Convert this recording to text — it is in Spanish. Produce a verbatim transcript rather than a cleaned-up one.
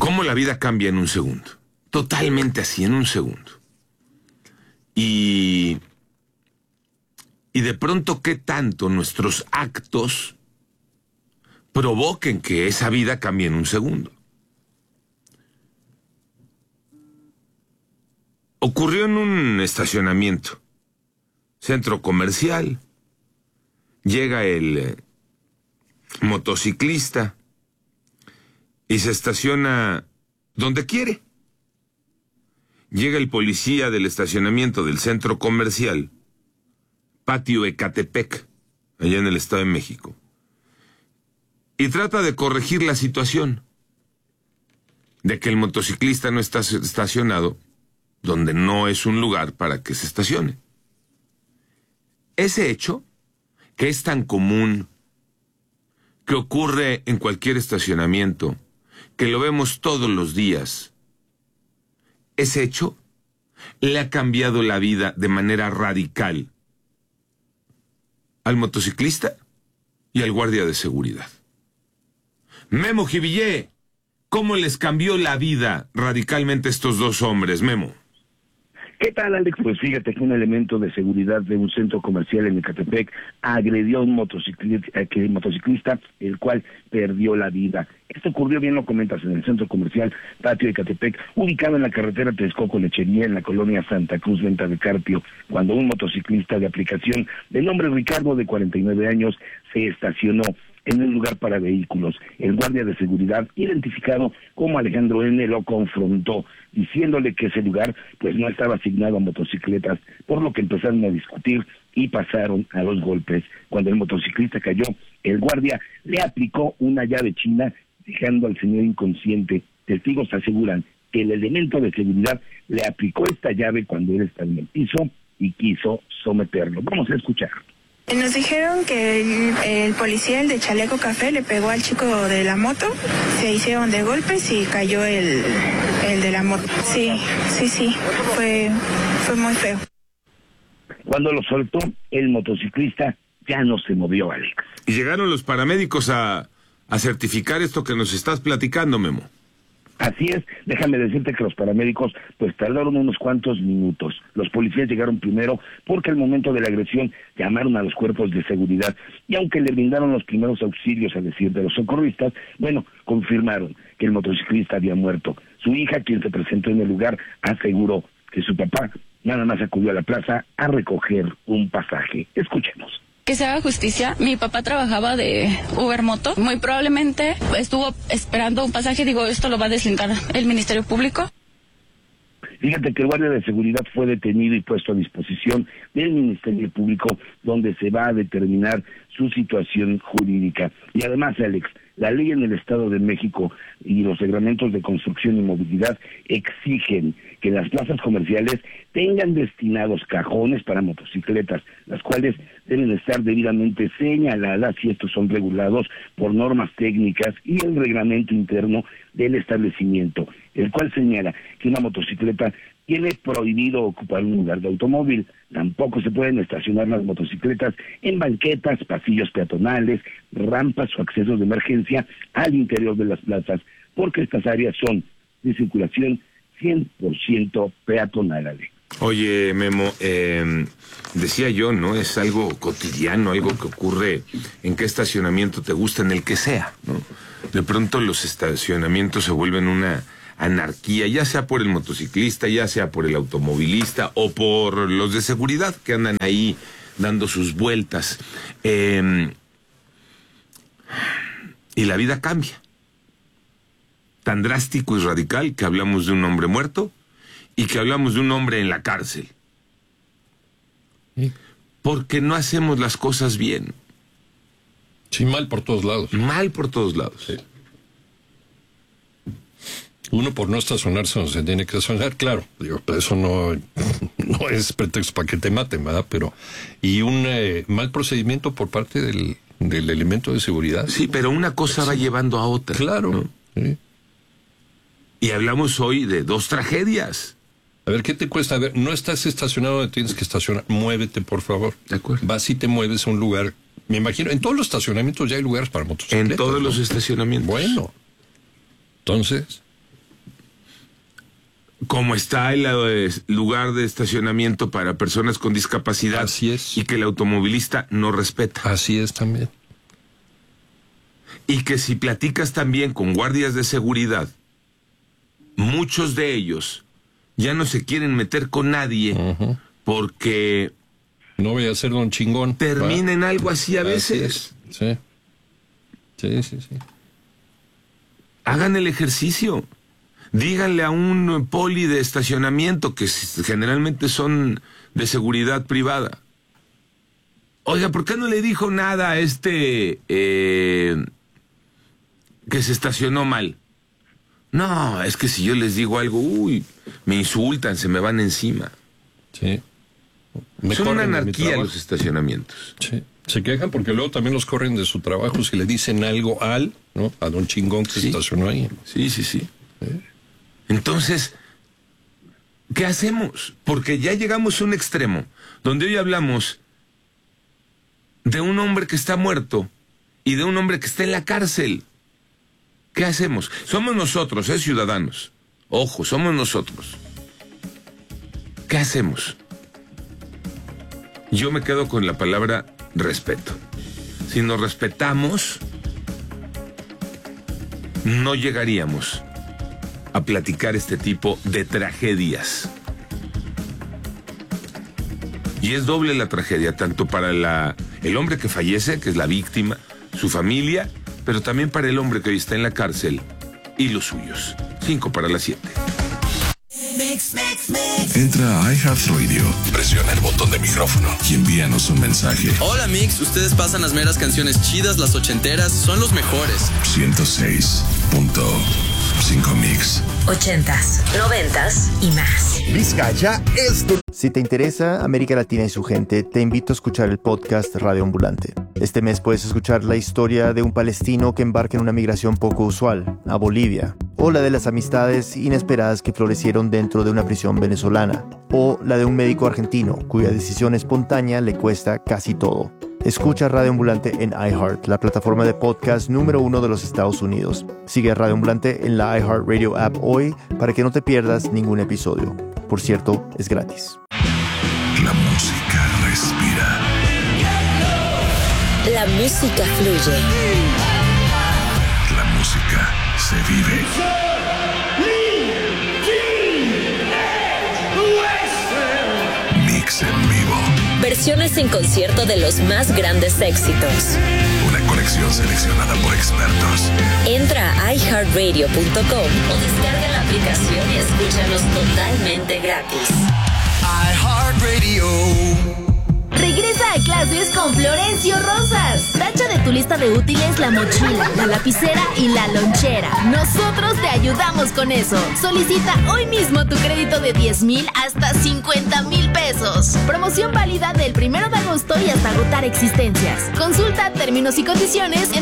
cómo la vida cambia en un segundo. Totalmente así, en un segundo. Y, y de pronto, ¿qué tanto nuestros actos provoquen que esa vida cambie en un segundo? Ocurrió en un estacionamiento, centro comercial. Llega el eh, motociclista y se estaciona donde quiere. Llega el policía del estacionamiento del centro comercial, Patio Ecatepec, allá en el Estado de México, y trata de corregir la situación de que el motociclista no está estacionado donde no es un lugar para que se estacione. Ese hecho, que es tan común, que ocurre en cualquier estacionamiento, que lo vemos todos los días, ese hecho le ha cambiado la vida de manera radical al motociclista y al guardia de seguridad. Memo Jivillé, ¿cómo les cambió la vida radicalmente a estos dos hombres, Memo? ¿Qué tal, Alex? Pues fíjate que un elemento de seguridad de un centro comercial en Ecatepec agredió a un motociclista, que, motociclista, el cual perdió la vida. Esto ocurrió, bien lo comentas, en el centro comercial Patio Ecatepec, ubicado en la carretera Texcoco-Lechería, en la colonia Santa Cruz, Venta de Carpio, cuando un motociclista de aplicación de nombre Ricardo, de cuarenta y nueve años, se estacionó en un lugar para vehículos. El guardia de seguridad, identificado como Alejandro N., lo confrontó, diciéndole que ese lugar pues no estaba asignado a motocicletas, por lo que empezaron a discutir y pasaron a los golpes. Cuando el motociclista cayó, el guardia le aplicó una llave china, dejando al señor inconsciente. Testigos aseguran que el elemento de seguridad le aplicó esta llave cuando él estaba en el piso y quiso someterlo. Vamos a escuchar. Nos dijeron que el, el policía, el de chaleco café, le pegó al chico de la moto, se hicieron de golpes y cayó el, el de la moto. Sí, sí, sí, fue, fue muy feo. Cuando lo soltó, el motociclista ya no se movió, Alex. Y llegaron los paramédicos a, a certificar esto que nos estás platicando, Memo. Así es, déjame decirte que los paramédicos pues tardaron unos cuantos minutos. Los policías llegaron primero porque al momento de la agresión llamaron a los cuerpos de seguridad y aunque le brindaron los primeros auxilios, a decir de los socorristas, bueno, confirmaron que el motociclista había muerto. Su hija, quien se presentó en el lugar, aseguró que su papá nada más acudió a la plaza a recoger un pasaje. Escuchemos. Que se haga justicia. Mi papá trabajaba de Uber Moto. Muy probablemente estuvo esperando un pasaje. Digo, esto lo va a deslindar el Ministerio Público. Fíjate que el guardia de seguridad fue detenido y puesto a disposición del Ministerio Público, donde se va a determinar su situación jurídica. Y además, Alex, la ley en el Estado de México y los reglamentos de construcción y movilidad exigen que las plazas comerciales tengan destinados cajones para motocicletas, las cuales deben estar debidamente señaladas y estos son regulados por normas técnicas y el reglamento interno del establecimiento, el cual señala que una motocicleta tiene prohibido ocupar un lugar de automóvil. Tampoco se pueden estacionar las motocicletas en banquetas, pasillos peatonales, rampas o accesos de emergencia al interior de las plazas, porque estas áreas son de circulación cien por ciento peatonal. Oye, Memo, eh, decía yo, ¿no? Es algo cotidiano, algo que ocurre en qué estacionamiento te gusta, en el que sea, ¿no? De pronto los estacionamientos se vuelven una anarquía, ya sea por el motociclista, ya sea por el automovilista o por los de seguridad que andan ahí dando sus vueltas. Eh, y la vida cambia. Tan drástico y radical que hablamos de un hombre muerto y que hablamos de un hombre en la cárcel. ¿Sí? Porque no hacemos las cosas bien. Sí, mal por todos lados. Mal por todos lados. Sí. Uno por no estacionarse donde se tiene que estacionar, claro, digo, eso no, no es pretexto para que te maten, ¿verdad? Pero, y un eh, mal procedimiento por parte del, del elemento de seguridad. Sí, pero una cosa sí. va llevando a otra. Claro. ¿No? Sí. Y hablamos hoy de dos tragedias. A ver, ¿qué te cuesta? A ver, no estás estacionado donde tienes que estacionar. Muévete, por favor. De acuerdo. Vas y te mueves a un lugar. Me imagino, en todos los estacionamientos ya hay lugares para motocicletas. En todos ¿no? los estacionamientos. Bueno. Entonces, como está el eh, lugar de estacionamiento para personas con discapacidad. Así es. Y que el automovilista no respeta. Así es también. Y que si platicas también con guardias de seguridad, muchos de ellos ya no se quieren meter con nadie uh-huh. porque no voy a ser don chingón. Termina en algo así a así veces. Es. Sí. Sí, sí, sí. Hagan el ejercicio. Díganle a un poli de estacionamiento, que generalmente son de seguridad privada. Oiga, ¿por qué no le dijo nada a este eh, que se estacionó mal? No, es que si yo les digo algo, uy, me insultan, se me van encima. Sí. Me Son una anarquía los estacionamientos. Sí. Se quejan porque luego también los corren de su trabajo si le dicen algo al, ¿no? A don chingón que sí. se estacionó ahí. Sí, sí, sí. ¿Eh? Entonces, ¿qué hacemos? Porque ya llegamos a un extremo donde hoy hablamos de un hombre que está muerto y de un hombre que está en la cárcel. ¿Qué hacemos? Somos nosotros, ¿eh, ciudadanos? Ojo, somos nosotros. ¿Qué hacemos? Yo me quedo con la palabra respeto. Si nos respetamos, no llegaríamos a platicar este tipo de tragedias. Y es doble la tragedia, tanto para la, el hombre que fallece, que es la víctima, su familia, pero también para el hombre que hoy está en la cárcel y los suyos. Cinco para las siete. Mix, mix, mix. Entra a iHeartRadio, presiona el botón de micrófono y envíanos un mensaje. Hola Mix, ustedes pasan las meras canciones chidas, las ochenteras, son los mejores. ciento seis punto cinco Mix. Ochentas, noventas y más. Vizcaya es tu... Si te interesa América Latina y su gente, te invito a escuchar el podcast Radio Ambulante. Este mes puedes escuchar la historia de un palestino que embarca en una migración poco usual, a Bolivia, o la de las amistades inesperadas que florecieron dentro de una prisión venezolana, o la de un médico argentino cuya decisión espontánea le cuesta casi todo. Escucha Radio Ambulante en iHeart, la plataforma de podcast número uno de los Estados Unidos. Sigue a Radio Ambulante en la iHeartRadio app hoy para que no te pierdas ningún episodio. Por cierto, es gratis. La música respira. La música fluye. La música se vive. Mix en vivo. Versiones en concierto de los más grandes éxitos. Una colección seleccionada por expertos. Entra a i heart radio punto com o descarga la aplicación y escúchanos totalmente gratis. iHeartRadio. Regresa a clases con Florencio Rosas. Tacha de tu lista de útiles la mochila, la lapicera y la lonchera. Nosotros te ayudamos con eso. Solicita hoy mismo tu crédito de diez mil hasta cincuenta mil pesos. Promoción válida del primero de agosto y hasta agotar existencias. Consulta términos y condiciones en